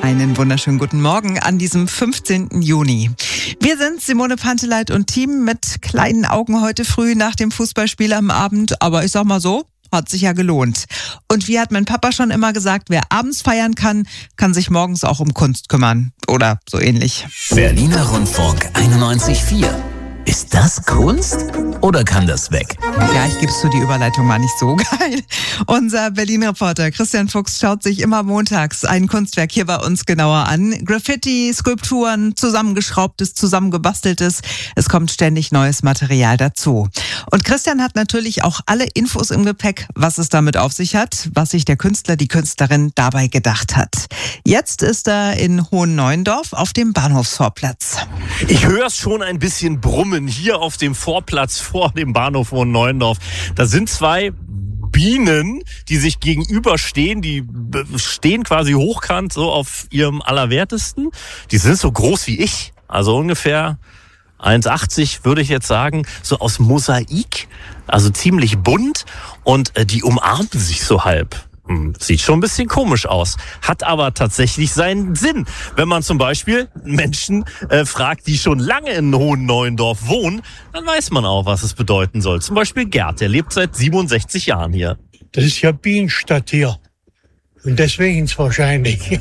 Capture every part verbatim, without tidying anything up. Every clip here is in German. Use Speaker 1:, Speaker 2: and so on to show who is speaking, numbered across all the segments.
Speaker 1: Einen wunderschönen guten Morgen an diesem fünfzehnten Juni. Wir sind Simone Panteleit und Team mit kleinen Augen heute früh nach dem Fußballspiel am Abend. Aber ich sag mal so, hat sich ja gelohnt. Und wie hat mein Papa schon immer gesagt, wer abends feiern kann, kann sich morgens auch um Kunst kümmern. Oder so ähnlich.
Speaker 2: Berliner Rundfunk einundneunzig Komma vier. Ist das Kunst oder kann das weg?
Speaker 1: Ja, ich geb's zu, die Überleitung war nicht so geil. Unser Berlin-Reporter Christian Fuchs schaut sich immer montags ein Kunstwerk hier bei uns genauer an. Graffiti, Skulpturen, zusammengeschraubtes, zusammengebasteltes. Es kommt ständig neues Material dazu. Und Christian hat natürlich auch alle Infos im Gepäck, was es damit auf sich hat, was sich der Künstler, die Künstlerin dabei gedacht hat. Jetzt ist er in Hohenneuendorf auf dem Bahnhofsvorplatz.
Speaker 3: Ich höre es schon ein bisschen brummen hier auf dem Vorplatz vor dem Bahnhof Hohenneuendorf. Da sind zwei Bienen, die sich gegenüberstehen, die stehen quasi hochkant so auf ihrem Allerwertesten. Die sind so groß wie ich, also ungefähr eins Komma achtzig würde ich jetzt sagen, so aus Mosaik, also ziemlich bunt und äh, die umarmen sich so halb. Sieht schon ein bisschen komisch aus, hat aber tatsächlich seinen Sinn. Wenn man zum Beispiel Menschen äh, fragt, die schon lange in Hohenneuendorf wohnen, dann weiß man auch, was es bedeuten soll. Zum Beispiel Gerd, der lebt seit siebenundsechzig Jahren hier.
Speaker 4: Das ist ja Bienenstadt hier und deswegen ist wahrscheinlich.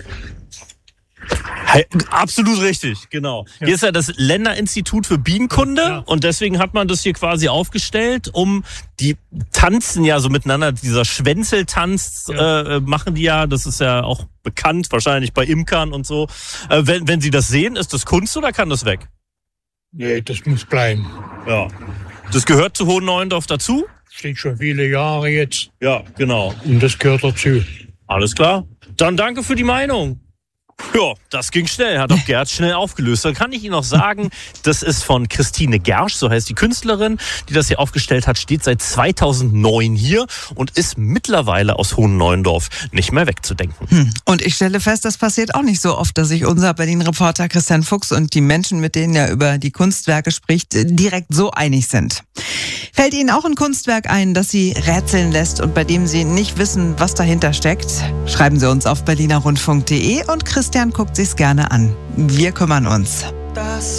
Speaker 3: Hey, absolut richtig, genau. Ja. Hier ist ja das Länderinstitut für Bienenkunde ja. Und deswegen hat man das hier quasi aufgestellt, um die tanzen ja so miteinander, dieser Schwänzeltanz ja. äh, machen die ja, das ist ja auch bekannt, wahrscheinlich bei Imkern und so. Äh, wenn, wenn Sie das sehen, ist das Kunst oder kann das weg?
Speaker 4: Nee, das muss bleiben.
Speaker 3: Ja. Das gehört zu Hohenneuendorf dazu?
Speaker 4: Steht schon viele Jahre jetzt.
Speaker 3: Ja, genau.
Speaker 4: Und das gehört dazu.
Speaker 3: Alles klar. Dann danke für die Meinung. Ja, das ging schnell, hat auch Gerd schnell aufgelöst. Dann kann ich Ihnen noch sagen, das ist von Christine Gersch, so heißt die Künstlerin, die das hier aufgestellt hat, steht seit zweitausendneun hier und ist mittlerweile aus Hohenneuendorf nicht mehr wegzudenken.
Speaker 1: Hm. Und ich stelle fest, das passiert auch nicht so oft, dass sich unser Berlin-Reporter Christian Fuchs und die Menschen, mit denen er über die Kunstwerke spricht, direkt so einig sind. Fällt Ihnen auch ein Kunstwerk ein, das Sie rätseln lässt und bei dem Sie nicht wissen, was dahinter steckt? Schreiben Sie uns auf berlinerrundfunk punkt de und Christian guckt sich's gerne an. Wir kümmern uns.